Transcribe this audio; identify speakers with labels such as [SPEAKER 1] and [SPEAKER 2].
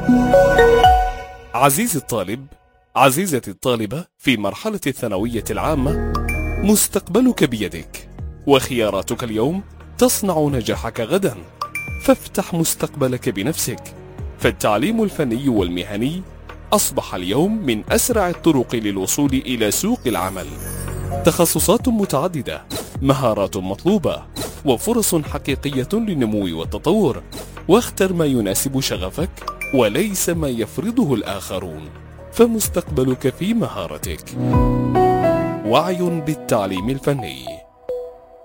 [SPEAKER 1] عزيزي الطالب، عزيزتي الطالبة في مرحلة الثانوية العامة، مستقبلك بيدك، وخياراتك اليوم تصنع نجاحك غدا. فافتح مستقبلك بنفسك، فالتعليم الفني والمهني أصبح اليوم من أسرع الطرق للوصول إلى سوق العمل. تخصصات متعددة، مهارات مطلوبة، وفرص حقيقية للنمو والتطور. واختر ما يناسب شغفك وليس ما يفرضه الآخرون، فمستقبلك في مهارتك. وعي بالتعليم الفني.